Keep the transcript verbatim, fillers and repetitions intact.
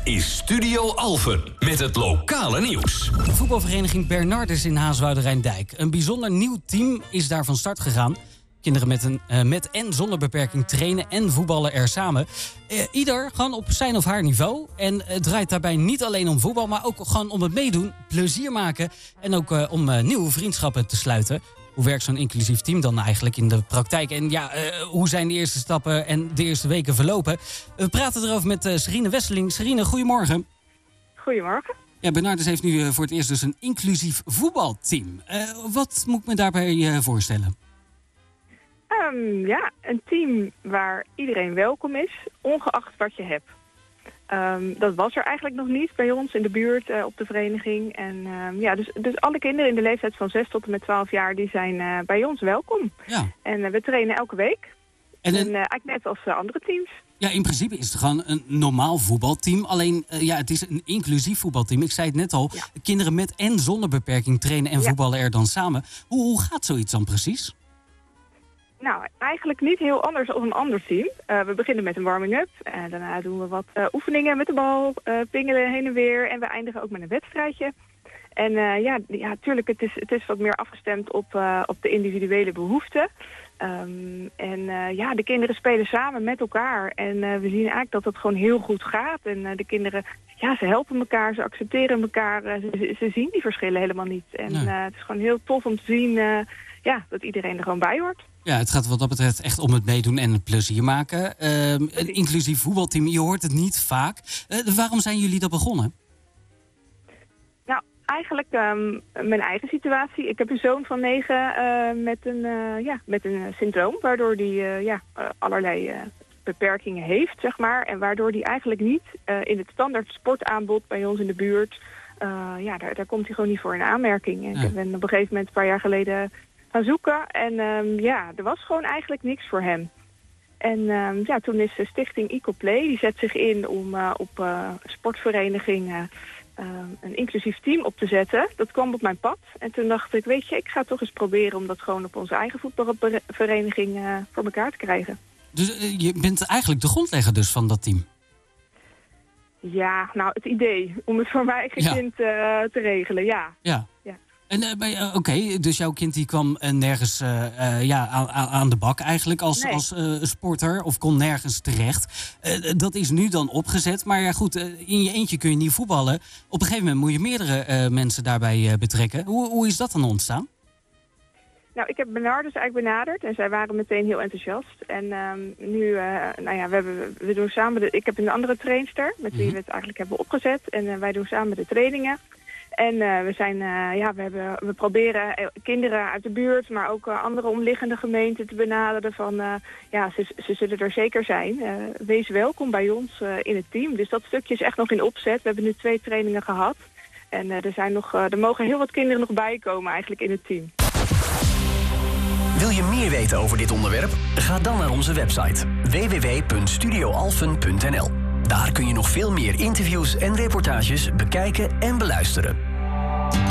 is Studio Alphen met het lokale nieuws. Voetbalvereniging Bernardus in Haaswoude-Rijndijk. Een bijzonder nieuw team is daar van start gegaan. Kinderen met, een, uh, met en zonder beperking trainen en voetballen er samen. Uh, ieder gewoon op zijn of haar niveau. En het draait daarbij niet alleen om voetbal, maar ook gewoon om het meedoen, plezier maken en ook uh, om uh, nieuwe vriendschappen te sluiten. Hoe werkt zo'n inclusief team dan eigenlijk in de praktijk? En ja, uh, hoe zijn de eerste stappen en de eerste weken verlopen? We praten erover met uh, Serine Wesseling. Serine, goedemorgen. Goedemorgen. Ja, Bernardus heeft nu uh, voor het eerst dus een inclusief voetbalteam. Uh, wat moet ik me daarbij uh, voorstellen? Um, ja, een team waar iedereen welkom is, ongeacht wat je hebt. Um, dat was er eigenlijk nog niet bij ons in de buurt uh, op de vereniging. En um, ja, dus, dus alle kinderen in de leeftijd van zes tot en met twaalf jaar, die zijn uh, bij ons welkom. Ja. En uh, we trainen elke week. En, en, en uh, eigenlijk net als uh, andere teams. Ja, in principe is het gewoon een normaal voetbalteam. Alleen, uh, ja, het is een inclusief voetbalteam. Ik zei het net al, ja. Kinderen met en zonder beperking trainen en ja. voetballen er dan samen. Hoe, hoe gaat zoiets dan precies? Nou, eigenlijk niet heel anders dan een ander team. Uh, we beginnen met een warming-up. En daarna doen we wat uh, oefeningen met de bal, uh, pingelen heen en weer. En we eindigen ook met een wedstrijdje. En uh, ja, ja, tuurlijk, het is, het is wat meer afgestemd op, uh, op de individuele behoeften. Um, en uh, ja, de kinderen spelen samen met elkaar. En uh, we zien eigenlijk dat het gewoon heel goed gaat. En uh, de kinderen, ja, ze helpen elkaar, ze accepteren elkaar. Uh, ze, ze zien die verschillen helemaal niet. En nee. uh, het is gewoon heel tof om te zien uh, ja, dat iedereen er gewoon bij hoort. Ja, het gaat wat dat betreft echt om het meedoen en het plezier maken. Uh, een inclusief voetbalteam, je hoort het niet vaak. Uh, waarom zijn jullie dat begonnen? Nou, eigenlijk um, mijn eigen situatie. Ik heb een zoon van negen uh, met een, uh, ja, met een syndroom, waardoor die uh, ja, uh, allerlei uh, beperkingen heeft, zeg maar. En waardoor die eigenlijk niet uh, in het standaard sportaanbod bij ons in de buurt, uh, ja, daar, daar komt hij gewoon niet voor in aanmerking. En ja. Ik ben op een gegeven moment, een paar jaar geleden, gaan zoeken. En um, ja, er was gewoon eigenlijk niks voor hem. En um, ja, toen is de stichting EcoPlay, die zet zich in om uh, op uh, sportverenigingen uh, een inclusief team op te zetten. Dat kwam op mijn pad. En toen dacht ik, weet je, ik ga toch eens proberen om dat gewoon op onze eigen voetbalvereniging uh, voor elkaar te krijgen. Dus uh, je bent eigenlijk de grondlegger dus van dat team? Ja, nou, het idee om het voor mijn eigen ja. kind uh, te regelen, ja. Ja. ja. En uh, uh, Oké, okay, dus jouw kind die kwam uh, nergens uh, uh, ja, aan, aan de bak eigenlijk als, nee. als uh, sporter of kon nergens terecht. Uh, dat is nu dan opgezet, maar ja goed, uh, in je eentje kun je niet voetballen. Op een gegeven moment moet je meerdere uh, mensen daarbij uh, betrekken. Hoe, hoe is dat dan ontstaan? Nou, ik heb Bernardus eigenlijk benaderd en zij waren meteen heel enthousiast. En um, nu, uh, nou ja, we, hebben, we doen samen, de, ik heb een andere trainster met wie we het eigenlijk hebben opgezet. En uh, wij doen samen de trainingen. En uh, we zijn, uh, ja, we, hebben, we proberen kinderen uit de buurt, maar ook uh, andere omliggende gemeenten te benaderen van, uh, ja, ze, ze zullen er zeker zijn. Uh, wees welkom bij ons uh, in het team. Dus dat stukje is echt nog in opzet. We hebben nu twee trainingen gehad. En uh, er, zijn nog, uh, er mogen heel wat kinderen nog bij komen eigenlijk in het team. Wil je meer weten over dit onderwerp? Ga dan naar onze website w w w punt studio alphen punt n l. Daar kun je nog veel meer interviews en reportages bekijken en beluisteren.